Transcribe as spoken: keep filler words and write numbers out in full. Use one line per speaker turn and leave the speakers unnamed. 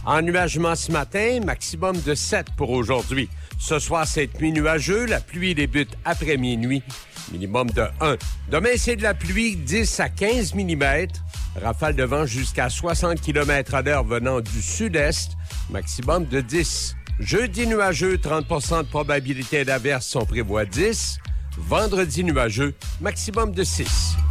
Ennuagement ce matin, maximum de sept pour aujourd'hui. Ce soir, cette nuit nuageux, la pluie débute après minuit, minimum de un. Demain, c'est de la pluie, dix à quinze millimètres. Rafale de vent jusqu'à soixante kilomètres à l'heure venant du sud-est, maximum de dix. Jeudi nuageux, trente pour cent de probabilité d'averse, on prévoit dix. Vendredi nuageux, maximum de six.